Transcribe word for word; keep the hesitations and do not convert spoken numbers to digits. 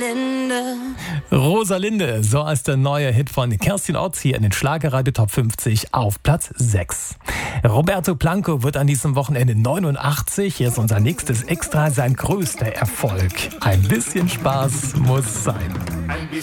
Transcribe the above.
Rosalinde. Rosalinde, so ist der neue Hit von Kerstin Otz hier in den Schlagerradio Top fünfzig auf Platz sechs. Roberto Blanco wird an diesem Wochenende neunundachtzig. Hier ist unser nächstes Extra, sein größter Erfolg. Ein bisschen Spaß muss sein. Ein bisschen